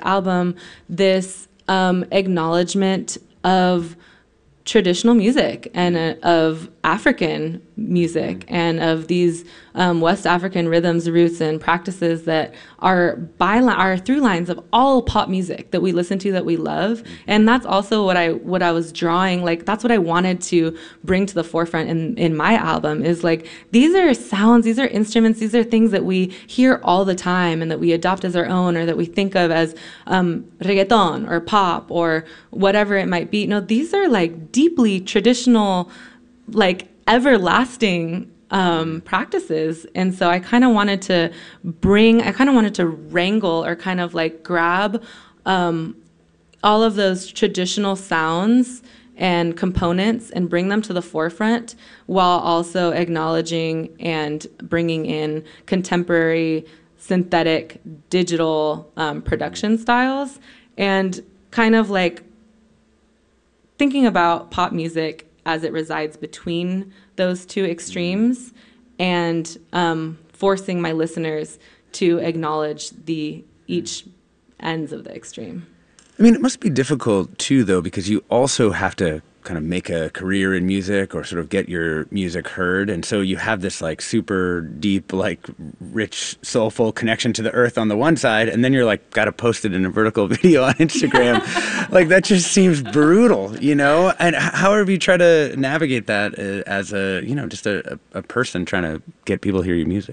album this acknowledgement of traditional music and of African music and of these West African rhythms, roots, and practices that are through lines of all pop music that we listen to, that we love. And that's also what I was drawing, like that's what I wanted to bring to the forefront in my album, is like these are sounds, these are instruments, these are things that we hear all the time and that we adopt as our own, or that we think of as reggaeton or pop or whatever it might be. No, these are like deeply traditional, like everlasting practices. And so I kind of wanted to wrangle, or kind of like grab all of those traditional sounds and components and bring them to the forefront, while also acknowledging and bringing in contemporary synthetic digital production styles, and kind of like thinking about pop music as it resides between those two extremes, and forcing my listeners to acknowledge each ends of the extreme. I mean, it must be difficult too, though, because you also have to kind of make a career in music, or sort of get your music heard. And so you have this like super deep, like rich, soulful connection to the earth on the one side, and then you're like, got to post it in a vertical video on Instagram. Like that just seems brutal, you know? And however you try to navigate that as a, you know, just a person trying to get people to hear your music.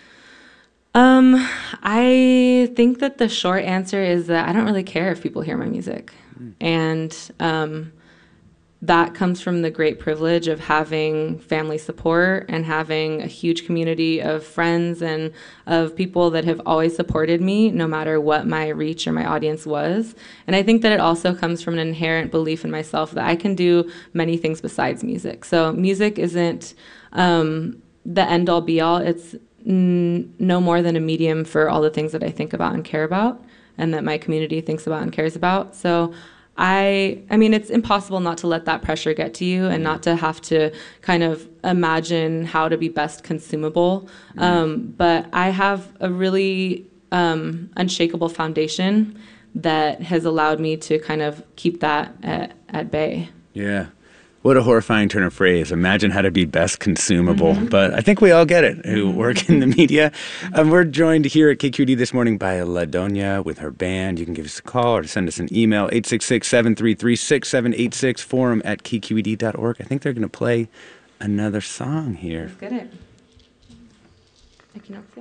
I think that the short answer is that I don't really care if people hear my music. And that comes from the great privilege of having family support and having a huge community of friends and of people that have always supported me, no matter what my reach or my audience was. And I think that it also comes from an inherent belief in myself that I can do many things besides music. So music isn't the end-all be-all. It's no more than a medium for all the things that I think about and care about, and that my community thinks about and cares about. So I mean, it's impossible not to let that pressure get to you, and not to have to kind of imagine how to be best consumable. But I have a really unshakable foundation that has allowed me to kind of keep that at bay. Yeah. What a horrifying turn of phrase. Imagine how to be best consumable. But I think we all get it who work in the media. We're joined here at KQED this morning by La Doña with her band. You can give us a call or send us an email, 866-733-6786, forum@kqed.org. I think they're going to play another song here. Let's get it. Equinoccia.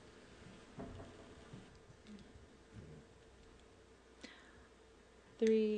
3